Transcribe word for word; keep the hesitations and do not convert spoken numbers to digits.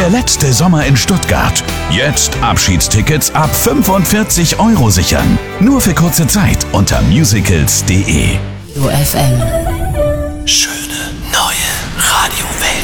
Der letzte Sommer in Stuttgart. Jetzt Abschiedstickets ab fünfundvierzig Euro sichern. Nur für kurze Zeit unter musicals punkt de. U F M. Schöne neue Radiowelt.